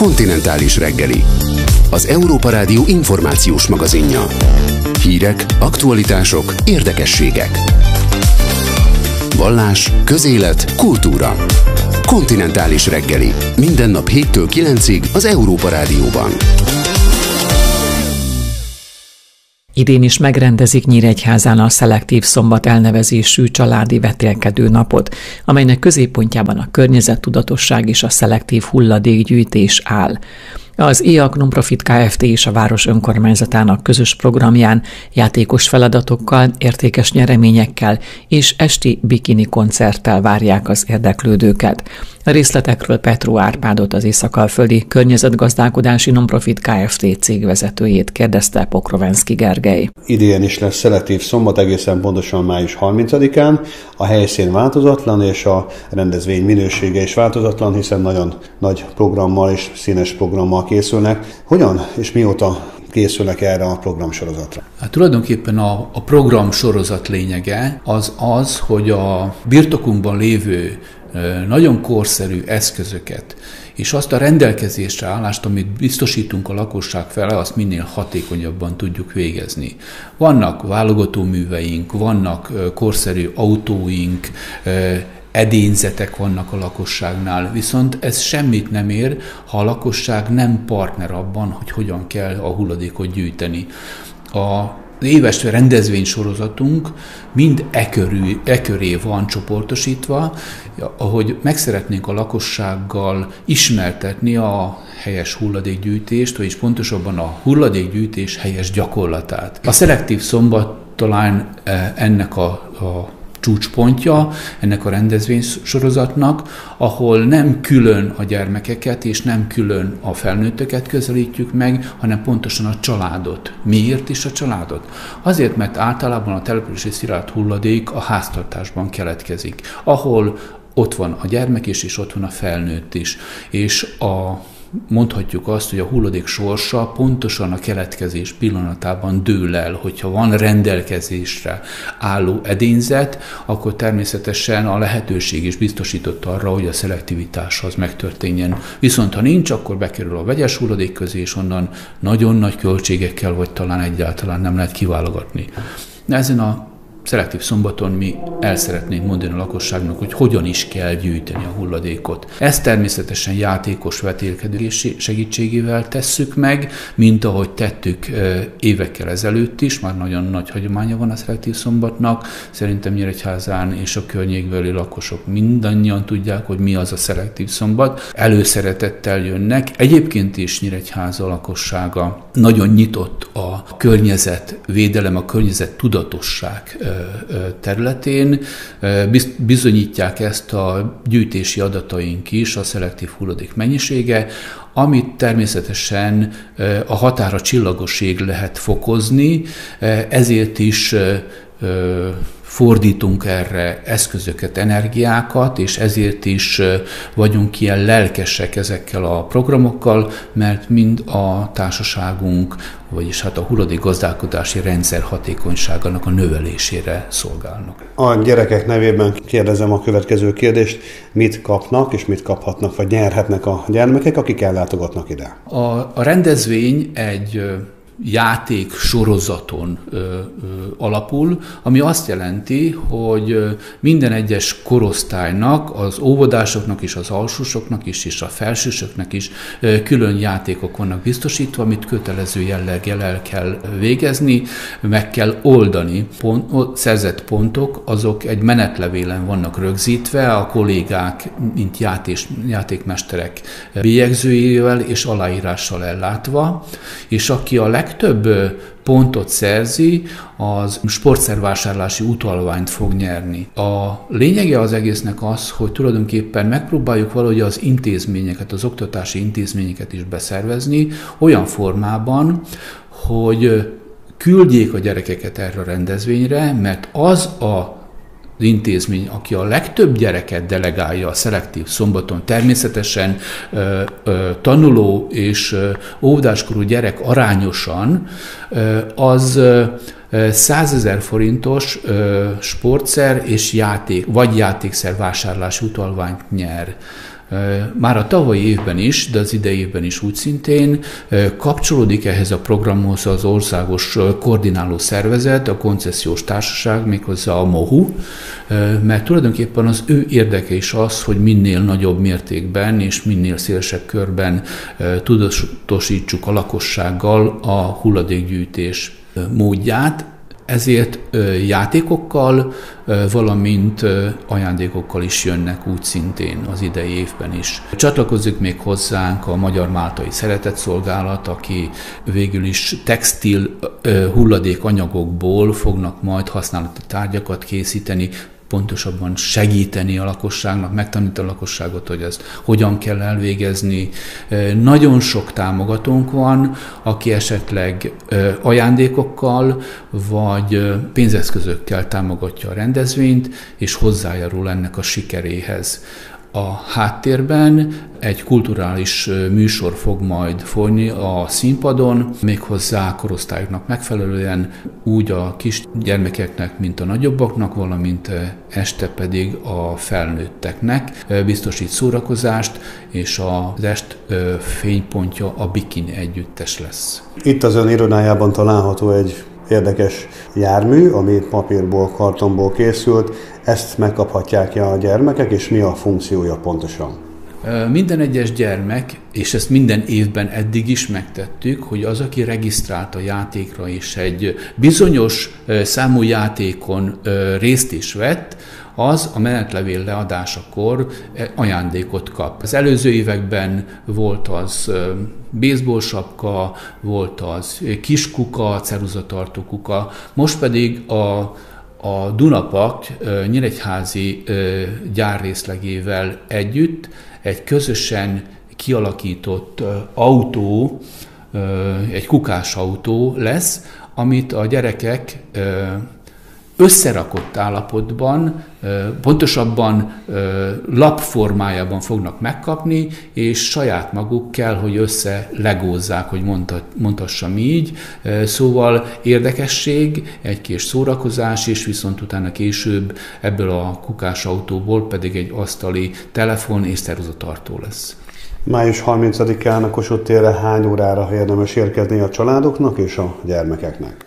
Kontinentális reggeli. Az Európa Rádió információs magazinja. Hírek, aktualitások, érdekességek. Vallás, közélet, kultúra. Kontinentális reggeli. Minden nap 7-től 9-ig az Európa Rádióban. Idén is megrendezik Nyíregyházán a szelektív szombat elnevezésű családi vetélkedő napot, amelynek középpontjában a környezettudatosság és a szelektív hulladékgyűjtés áll. Az EAK Nonprofit Kft. És a város önkormányzatának közös programján játékos feladatokkal, értékes nyereményekkel és esti bikini koncerttel várják az érdeklődőket. A részletekről Petró Árpádot, az Észak-Alföldi Környezetgazdálkodási Nonprofit Kft. Cégvezetőjét kérdezte Pokrovenszky Gergely. Idén is lesz szelektív szombat, egészen pontosan május 30-án. A helyszín változatlan, és a rendezvény minősége is változatlan, hiszen nagyon nagy programmal és színes programmal készülnek. Hogyan és mióta készülnek erre a programsorozatra? Hát tulajdonképpen a programsorozat lényege az, hogy a birtokunkban lévő nagyon korszerű eszközöket és azt a rendelkezésre állást, amit biztosítunk a lakosság fele, azt minél hatékonyabban tudjuk végezni. Vannak válogatóműveink, vannak korszerű autóink, edényzetek vannak a lakosságnál, viszont ez semmit nem ér, ha a lakosság nem partner abban, hogy hogyan kell a hulladékot gyűjteni. Az éves rendezvénysorozatunk mind e köré van csoportosítva, ahogy meg szeretnénk a lakossággal ismertetni a helyes hulladékgyűjtést, vagyis pontosabban a hulladékgyűjtés helyes gyakorlatát. A szelektív szombat talán ennek a csúcspontja ennek a rendezvénysorozatnak, ahol nem külön a gyermekeket és nem külön a felnőtteket közelítjük meg, hanem pontosan a családot. Miért is a családot? Azért, mert általában a települési szilárd hulladék a háztartásban keletkezik, ahol ott van a gyermek is, és ott van a felnőtt is. És mondhatjuk azt, hogy a hulladék sorsa pontosan a keletkezés pillanatában dől el. Hogyha van rendelkezésre álló edényzet, akkor természetesen a lehetőség is biztosított arra, hogy a szelektivitás az megtörténjen. Viszont ha nincs, akkor bekerül a vegyes hulladék közé, és onnan nagyon nagy költségekkel, vagy talán egyáltalán nem lehet kiválogatni. Ezen a szelektív szombaton mi el szeretnénk mondani a lakosságnak, hogy hogyan is kell gyűjteni a hulladékot. Ezt természetesen játékos vetélkedés segítségével tesszük meg, mint ahogy tettük évekkel ezelőtt is, már nagyon nagy hagyománya van a szelektív szombatnak. Szerintem Nyíregyházán és a környékbeli lakosok mindannyian tudják, hogy mi az a szelektív szombat. Előszeretettel jönnek. Egyébként is Nyíregyháza lakossága nagyon nyitott a környezetvédelem, a környezettudatosság területén. Bizonyítják ezt a gyűjtési adataink is, a szelektív hulladék mennyisége, amit természetesen a határa csillagosig lehet fokozni, ezért is fordítunk erre eszközöket, energiákat, és ezért is vagyunk ilyen lelkesek ezekkel a programokkal, mert mind a társaságunk, vagyis hát a hulladékgazdálkodási rendszer hatékonyságának a növelésére szolgálnak. A gyerekek nevében kérdezem a következő kérdést. Mit kapnak és mit kaphatnak, vagy nyerhetnek a gyermekek, akik ellátogatnak ide? A rendezvény egy játék sorozaton alapul, ami azt jelenti, hogy minden egyes korosztálynak, az óvodásoknak is, az alsósoknak is, és a felsősöknek is külön játékok vannak biztosítva, amit kötelező jelleggel el kell végezni, meg kell oldani. Szerzett pontok, azok egy menetlevélen vannak rögzítve, a kollégák, mint játékmesterek bélyegzőjével és aláírással ellátva, és aki a legtöbb pontot szerzi, az sportszervásárlási utalványt fog nyerni. A lényege az egésznek az, hogy tulajdonképpen megpróbáljuk valahogy az intézményeket, az oktatási intézményeket is beszervezni olyan formában, hogy küldjék a gyerekeket erre a rendezvényre, mert az a intézmény, aki a legtöbb gyereket delegálja a szelektív szombaton, természetesen tanuló és óvodáskorú gyerek arányosan, az 100 000 forintos sportszer és játékszer vásárlási utalványt nyer. már a tavalyi évben is, de az idei évben is úgy szintén kapcsolódik ehhez a programhoz az országos koordináló szervezet, a koncesziós társaság, méghozzá a MOHU, mert tulajdonképpen az ő érdeke is az, hogy minél nagyobb mértékben és minél szélesebb körben tudatosítsuk a lakossággal a hulladékgyűjtés módját, ezért játékokkal, valamint ajándékokkal is jönnek úgy szintén az idei évben is. Csatlakozik még hozzánk a Magyar Máltai Szeretetszolgálat, aki végül is textil hulladékanyagokból fognak majd használati tárgyakat készíteni, pontosabban segíteni a lakosságnak, megtanítani a lakosságot, hogy ezt hogyan kell elvégezni. Nagyon sok támogatónk van, aki esetleg ajándékokkal vagy pénzeszközökkel támogatja a rendezvényt, és hozzájárul ennek a sikeréhez. A háttérben egy kulturális műsor fog majd folyni a színpadon, méghozzá korosztályoknak megfelelően, úgy a kis gyermekeknek, mint a nagyobbaknak, valamint este pedig a felnőtteknek biztosít szórakozást, és az est fénypontja a Bikini együttes lesz. Itt az ön irodájában található egy érdekes jármű, ami papírból, kartonból készült. Ezt megkaphatják a gyermekek, és mi a funkciója pontosan? Minden egyes gyermek, és ezt minden évben eddig is megtettük, hogy az, aki regisztrált a játékra, és egy bizonyos számú játékon részt is vett, az a menetlevél leadásakor ajándékot kap. Az előző években volt az baseball sapka, volt az kiskuka, ceruzatartó kuka, most pedig a Dunapak nyíregyházi gyárrészlegével együtt egy közösen kialakított autó, egy kukás autó lesz, amit a gyerekek összerakott állapotban, pontosabban lapformájában fognak megkapni, és saját maguk kell, hogy összelegózzák, hogy mondhassam így. Szóval érdekesség, egy kis szórakozás, és viszont utána később ebből a kukás autóból pedig egy asztali telefon és ceruzatartó lesz. Május 30-án a Kossuth térre hány órára érdemes érkezni a családoknak és a gyermekeknek?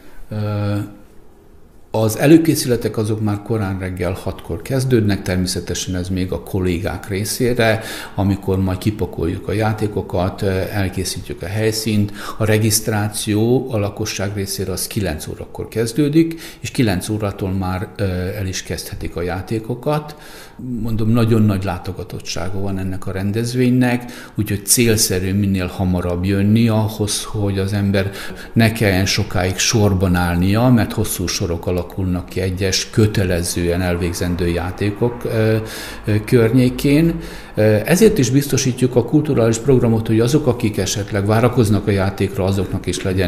Az előkészületek azok már korán reggel 6-kor kezdődnek, természetesen ez még a kollégák részére, amikor majd kipakoljuk a játékokat, elkészítjük a helyszínt. A regisztráció a lakosság részére az 9 órakor kezdődik, és 9 órától már el is kezdhetik a játékokat. Mondom, nagyon nagy látogatottsága van ennek a rendezvénynek, úgyhogy célszerű minél hamarabb jönni ahhoz, hogy az ember ne kelljen sokáig sorban állnia, mert hosszú sorok alakulnak ki egyes kötelezően elvégzendő játékok környékén. Ezért is biztosítjuk a kulturális programot, hogy azok, akik esetleg várakoznak a játékra, azoknak is legyen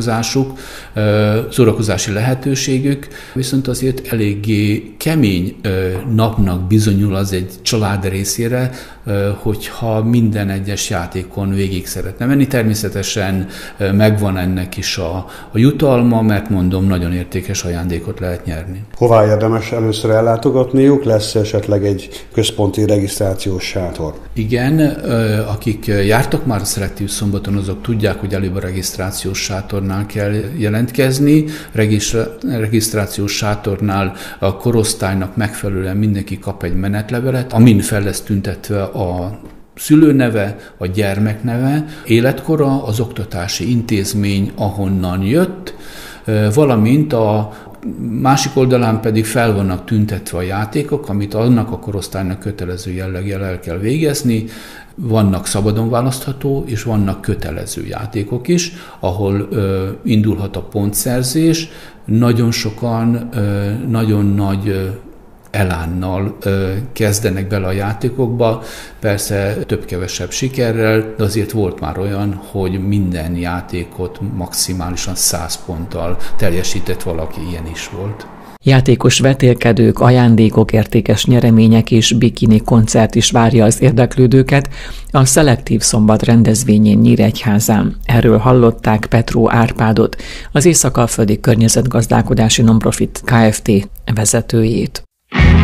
szórakozási lehetőségük, viszont azért eléggé kemény napnak bizonyul az egy család részére, hogyha minden egyes játékon végig szeretne menni. Természetesen megvan ennek is a jutalma, mert mondom, nagyon értékes ajándékot lehet nyerni. Hová érdemes először ellátogatniuk? Lesz esetleg egy központi regisztrációs sátor? Igen, akik jártak már a Szelektív Szombaton, azok tudják, hogy előbb a regisztrációs sátornál kell jelentkezni. Regisztrációs sátornál a korosztálynak megfelelően mindenki kap egy menetlevelet, amin fel lesz tüntetve a szülőneve, a gyermekneve, életkora, az oktatási intézmény, ahonnan jött, valamint a másik oldalán pedig fel vannak tüntetve a játékok, amit annak a korosztálynak kötelező jelleggel el kell végezni. Vannak szabadon választható, és vannak kötelező játékok is, ahol indulhat a pontszerzés. Nagyon sokan nagyon nagy elánnal kezdenek bele a játékokba, persze több-kevesebb sikerrel, de azért volt már olyan, hogy minden játékot maximálisan 100 ponttal teljesített valaki, ilyen is volt. Játékos vetélkedők, ajándékok, értékes nyeremények és bikini koncert is várja az érdeklődőket a Szelektív Szombat rendezvényén Nyíregyházán. Erről hallották Petró Árpádot, az Észak-Alföldi Környezetgazdálkodási Nonprofit Kft. Vezetőjét.